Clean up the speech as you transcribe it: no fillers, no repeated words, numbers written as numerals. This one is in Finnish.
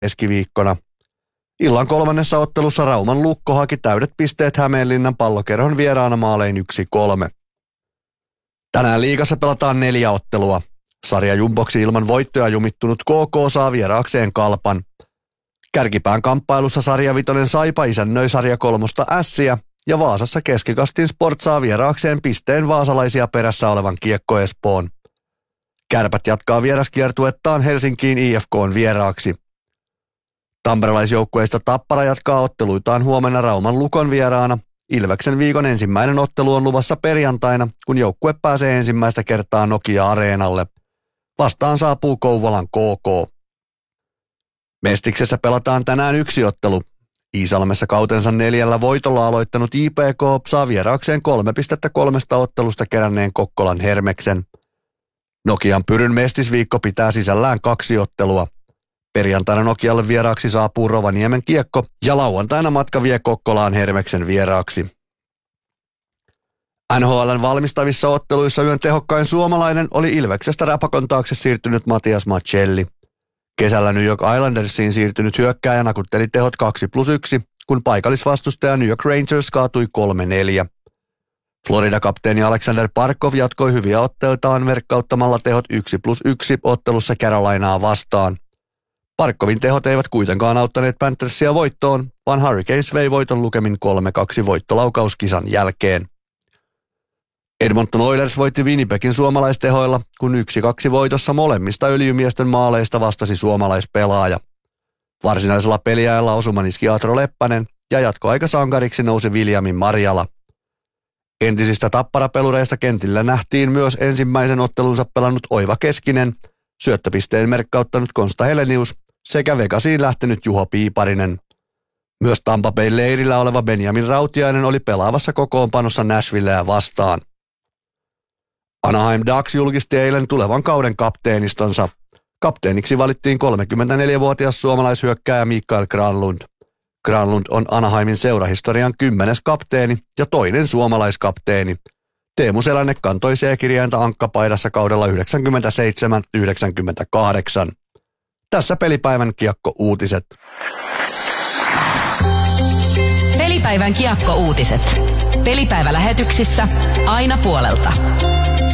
keskiviikkona. Illan kolmannessa ottelussa Rauman Lukko haki täydet pisteet Hämeenlinnan Pallokerhon vieraana maalein 1-3. Tänään liigassa pelataan 4 ottelua. Sarja jumboksi ilman voittoja jumittunut KK saa vieraakseen Kalpan. Kärkipään kamppailussa sarja vitonen Saipa isännöi sarja 3 Ässiä ja Vaasassa Keskikastin Sport saa vieraakseen pisteen vaasalaisia perässä olevan Kiekko Espoon. Kärpät jatkaa vieraskiertuettaan Helsinkiin IFK:n vieraaksi. Tamperelaisjoukkueista Tappara jatkaa otteluitaan huomenna Rauman Lukon vieraana. Ilveksen viikon ensimmäinen ottelu on luvassa perjantaina, kun joukkue pääsee ensimmäistä kertaa Nokia-areenalle. Vastaan saapuu Kouvolan KK. Mestiksessä pelataan tänään 1 ottelu. Iisalmessa kautensa 4 voitolla aloittanut IPK saa vieraakseen 3 pistettä 3 ottelusta keränneen Kokkolan Hermeksen. Nokian Pyryn mestisviikko pitää sisällään 2 ottelua. Perjantaina Nokialle vieraaksi saapuu Rovaniemen Kiekko ja lauantaina matka vie Kokkolaan Hermeksen vieraaksi. NHL:n valmistavissa otteluissa yön tehokkain suomalainen oli Ilveksestä Räpäkon taakse siirtynyt Matias Maccelli. Kesällä New York Islandersiin siirtynyt hyökkääjä nakutteli tehot 2+1, kun paikallisvastustaja New York Rangers kaatui 3-4. Florida-kapteeni Alexander Barkov jatkoi hyviä otteitaan merkkauttamalla tehot 1+1 ottelussa Carolinaa vastaan. Barkovin tehot eivät kuitenkaan auttaneet Panthersia voittoon, vaan Hurricanes vei voiton lukemin 3-2 voittolaukauskisan jälkeen. Edmonton Oilers voitti Winnipegin suomalaistehoilla, kun 1-2 voitossa molemmista öljymiesten maaleista vastasi suomalaispelaaja. Varsinaisella peliajalla osuman iski Aatro Leppänen ja jatkoaikasankariksi nousi Williamin Marjala. Entisistä Tappara-pelureista kentillä nähtiin myös ensimmäisen ottelunsa pelannut Oiva Keskinen, syöttöpisteen merkkauttanut Konsta Helenius sekä Vegasiin lähtenyt Juho Piiparinen. Myös Tampa Bayn leirillä oleva Benjamin Rautiainen oli pelaavassa kokoonpanossa Nashvilleä vastaan. Anaheim Ducks julkisti eilen tulevan kauden kapteenistonsa. Kapteeniksi valittiin 34-vuotias suomalaishyökkääjä Mikael Granlund. Granlund on Anaheimin seurahistorian 10. kapteeni ja toinen suomalaiskapteeni. Teemu Selänne kantoi C-kirjainta ankkapaidassa kaudella 97-98. Tässä pelipäivän kiekko-uutiset. Pelipäivän kiekko-uutiset. Pelipäivälähetyksissä aina puolelta.